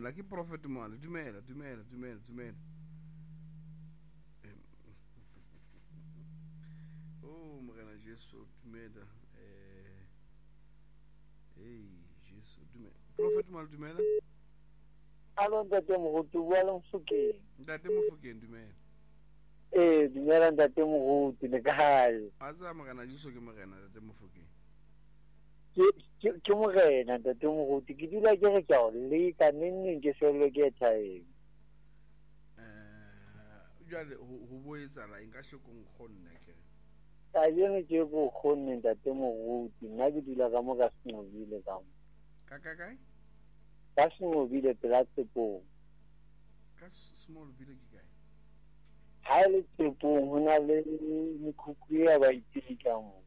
dumela ke Prophet Male, dumela. Oh morena Jesu dumela. Jesu dumela. Prophet Male dumela. Alo ntate moruti bua le Mofokeng. Ntate Mofokeng dumela. Dumela ntate moruti le kae? A tsa morena Jesu ke morena ntate Mofokeng. Ke morena ntate moruti ke dula ke re ke a o leka neng ke fellwe ke time. Jwale ho boetsala nka hlokong kgonne ke. Ka yena ke go kgonne ntate moruti nna ke dula ka mo ka Senobile ka mo. Ka kae? Ka Senobile pela Tshepong. Ka Smallville ke kae? Ha le Tshepong ho na le mekhukhu ya ba itse ka mo.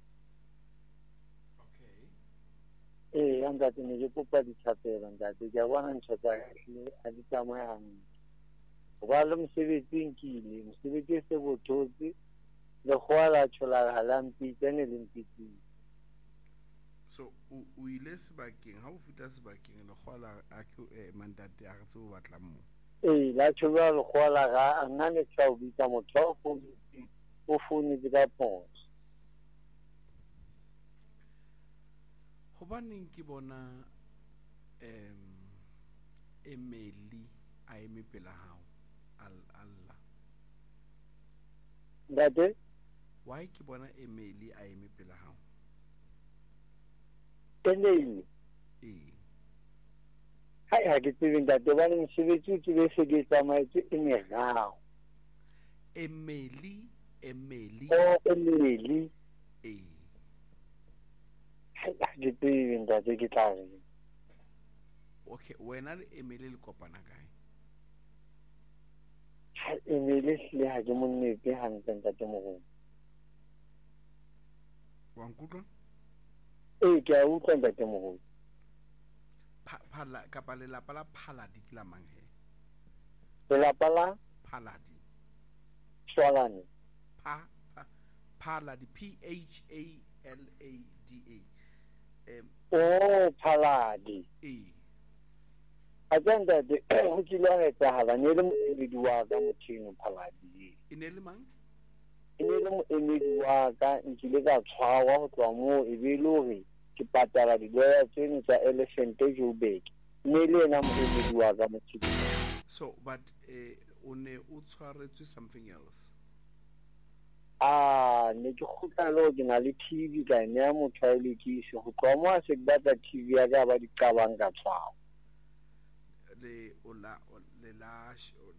Okay. Ntate ne ke kopa dithapelo ntate ke bona ntho tsa kahle a di tsamaya hantle. Ho ba le mosebetsi nkile mosebetsi se bothotse le kgola tshola halampitse ne le mpitseng. So o ile sebakeng ha o feta sebakeng le kgola a ke mandate a re tse o batlang mo. La tshola le kgola ga nna ne tsa o bitsa motho o founetse ka poso. Hobaneng ke bona Emily a eme pela hao Allah. Ntate Why ke bona Emily a eme pela hao? Emily hai ha ke tsebe ntate ba le mosebetsi o tsebe se ke tsamaetse e merao. Emily Emily ha ke tsebe ntate ke tla re. Okay, wena le Emily le kopana kae? Emily le ha ke monnete hantle ntate moholo. Wa nkutlwa? Ke a utlwa ntate moholo. Phala kapa lelapa la Phaladi ke la mang he? Lelapa la Phaladi. Shwalane. Phaladi Phalada. Phaladi. A tsang ntate ho kile a etsahala ne le moemedi wa ka mothino Phaladi. E ne le mang? E ne le moemedi wa ka nkile ka tshwarwa ho tloha moo e be le hore ke patala diloya tseno tsa Elephant Joburg. Ne le ena moemedi wa ka mothino. So but o ne o tshwaretswe something else? Ne ke kgutla le ho ke na le TV ka ne ya motho a ile ke ise ho tloha moo a se ke batla TV ya ka ba di qabang ka tshwarwa. Le